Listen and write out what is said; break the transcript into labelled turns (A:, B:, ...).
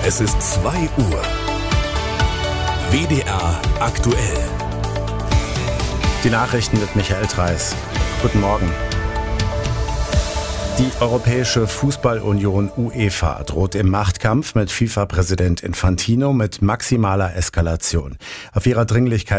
A: Es ist 2 Uhr. WDR aktuell.
B: Die Nachrichten mit Michael Threis. Guten Morgen. Die Europäische Fußballunion UEFA droht im Machtkampf mit FIFA-Präsident Infantino mit maximaler Eskalation. Auf ihrer Dringlichkeit